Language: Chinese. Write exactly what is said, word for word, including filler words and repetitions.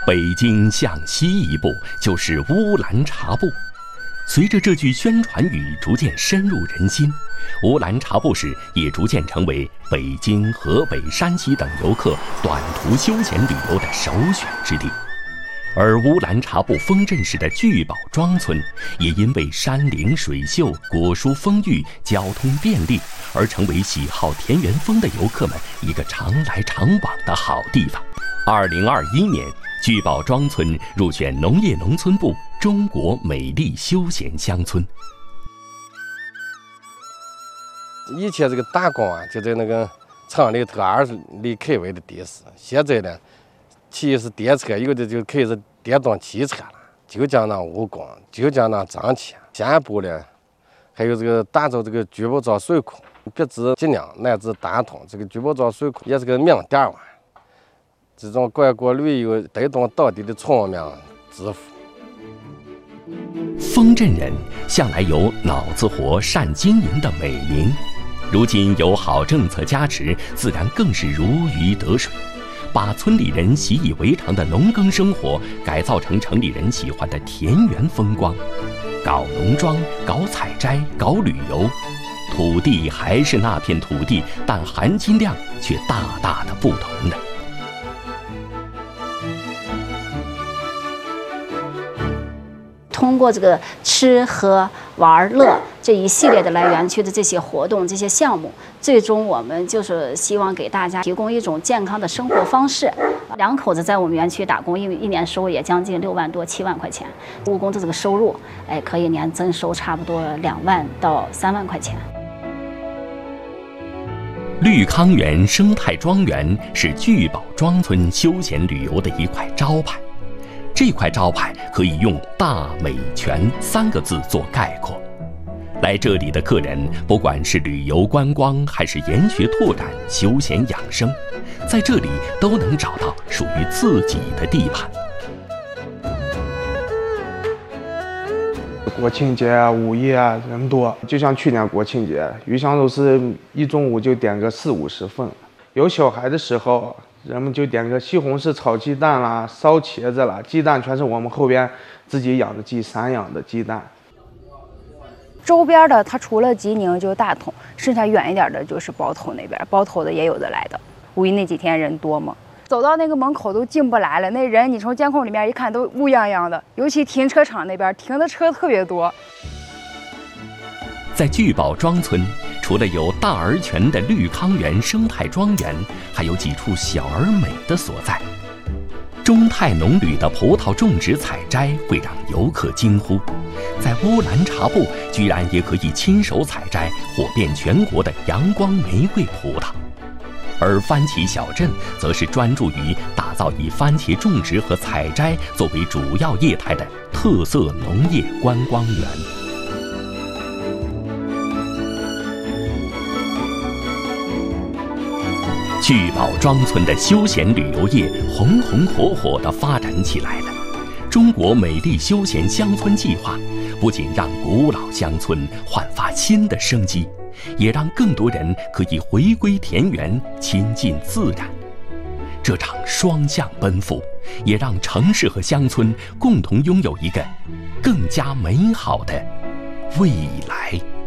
北京向西一步就是乌兰察布。随着这句宣传语逐渐深入人心，乌兰察布市也逐渐成为北京、河北、山西等游客短途休闲旅游的首选之地。而乌兰察布封镇市的聚宝庄村，也因为山林水秀、果蔬丰裕、交通便利，而成为喜好田园风的游客们一个常来常往的好地方。二零二一年，聚宝庄村入选农业农村部中国美丽休闲乡村。 以前这个打工啊，就在那个厂里头二十里开外的地势，现在呢，骑是电车，有的就开是电动汽车了，就讲那务工，就讲那挣钱。下一步呢，还有这个打造这个聚宝庄水库，别至济宁乃至大同，这个聚宝庄水库也是个名点哇。这种观光旅游带动当地的村民致富。 丰镇人向来有脑子活、善经营的美名，如今有好政策加持，自然更是如鱼得水。把村里人习以为常的农耕生活改造成城里人喜欢的田园风光，搞农庄、搞采摘、搞旅游，土地还是那片土地，但含金量却大大的不同了。 通过这个吃喝玩乐这一系列的来园区的这些活动、这些项目，最终我们就是希望给大家提供一种健康的生活方式。两口子在我们园区打工，因为一年收入也将近六万多、七万块钱，务工的这个收入，哎，可以年增收差不多两万到三万块钱。 绿康园生态庄园是聚宝庄村休闲旅游的一块招牌。这块招牌可以用“大美全”三个字做概括。来这里的客人，不管是旅游观光，还是研学拓展、休闲养生，在这里都能找到属于自己的地盘。 国庆节啊、五一啊，人多，就像去年国庆节，鱼香肉丝一中午就点个四五十份。有小孩的时候，人们就点个西红柿炒鸡蛋啦、烧茄子啦，鸡蛋全是我们后边自己养的鸡散养的鸡蛋。 周边的它除了吉宁就大同，剩下远一点的就是包头那边，包头的也有的来的。五一那几天人多嘛，走到那个门口都进不来了，那人你从监控里面一看都乌泱泱的，尤其停车场那边停的车特别多。 在聚宝庄村，除了有大而全的绿康园生态庄园，还有几处小而美的所在。中泰农旅的葡萄种植采摘会让游客惊呼，在乌兰察布居然也可以亲手采摘火遍全国的阳光玫瑰葡萄。而番茄小镇则是专注于打造以番茄种植和采摘作为主要业态的特色农业观光园。聚宝庄村的休闲旅游业红红火火地发展起来了。中国美丽休闲乡村计划不仅让古老乡村焕发新的生机，也让更多人可以回归田园，亲近自然。这场双向奔赴，也让城市和乡村共同拥有一个更加美好的未来。